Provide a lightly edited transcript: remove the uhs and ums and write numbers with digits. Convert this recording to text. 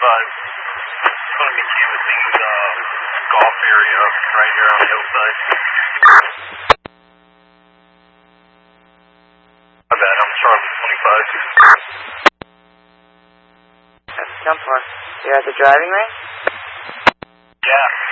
Going to meet you at the golf area right here on the hillside. My bad, I'm Charlie 25. That's 10-4. You're at the driving range? Yeah.